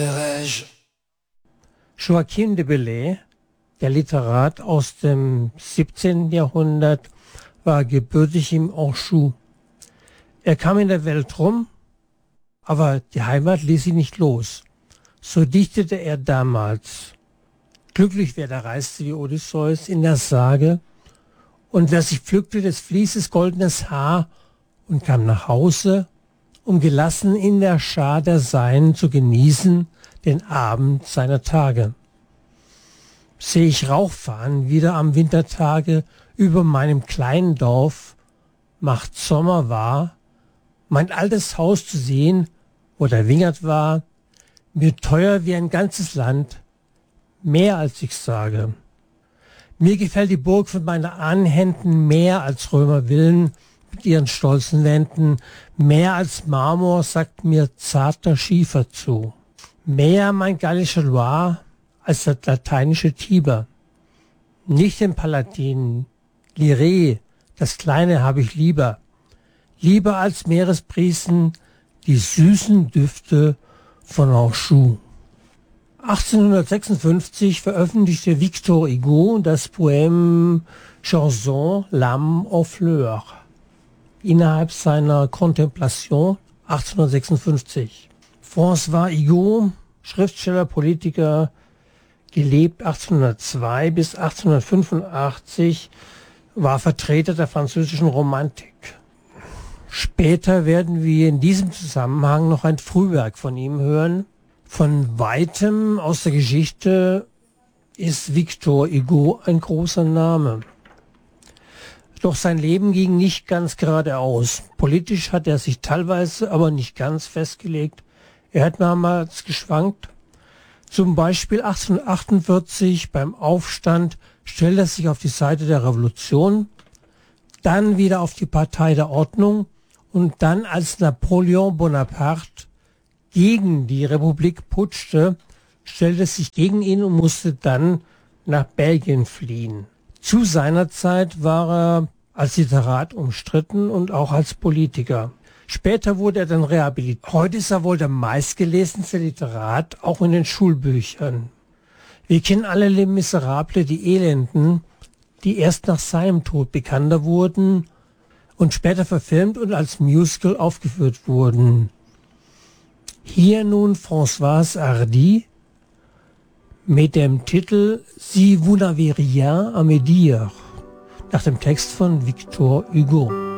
Joachim de Bellay, der Literat aus dem 17. Jahrhundert, war gebürtig im Anjou. Er kam in der Welt rum, aber die Heimat ließ ihn nicht los. So dichtete er damals: Glücklich wer da reiste wie Odysseus in der Sage, und wer sich pflückte des Vließes goldenes Haar und kam nach Hause, um gelassen in der Schar der Seinen zu genießen den Abend seiner Tage. Seh ich Rauch fahren wieder am Wintertage über meinem kleinen Dorf, macht Sommer war, mein altes Haus zu sehen, wo der Wingert war, mir teuer wie ein ganzes Land, mehr als ich sage. Mir gefällt die Burg von meinen Ahnenhänden mehr als Römervillen mit ihren stolzen Wänden, mehr als Marmor sagt mir zarter Schiefer zu. Mehr mein gallischer Loire als das lateinische Tiber. Nicht den Palatin, Liré, das Kleine habe ich lieber. Lieber als Meeresbriesen die süßen Düfte von Anjou. 1856 veröffentlichte Victor Hugo das Poème Chanson L'âme aux fleurs innerhalb seiner Contemplation 1856. François Hugo, Schriftsteller, Politiker, gelebt 1802 bis 1885, war Vertreter der französischen Romantik. Später werden wir in diesem Zusammenhang noch ein Frühwerk von ihm hören. Von weitem aus der Geschichte ist Victor Hugo ein großer Name. Doch sein Leben ging nicht ganz geradeaus. Politisch hat er sich teilweise, aber nicht ganz festgelegt. Er hat mehrmals geschwankt. Zum Beispiel 1848 beim Aufstand stellte er sich auf die Seite der Revolution, dann wieder auf die Partei der Ordnung und dann, als Napoleon Bonaparte gegen die Republik putschte, stellte sich gegen ihn und musste dann nach Belgien fliehen. Zu seiner Zeit war er als Literat umstritten und auch als Politiker. Später wurde er dann rehabilitiert. Heute ist er wohl der meistgelesenste Literat, auch in den Schulbüchern. Wir kennen alle Les Miserables, die Elenden, die erst nach seinem Tod bekannter wurden und später verfilmt und als Musical aufgeführt wurden. Hier nun Françoise Hardy mit dem Titel Si vous n'avez rien à me dire, nach dem Text von Victor Hugo.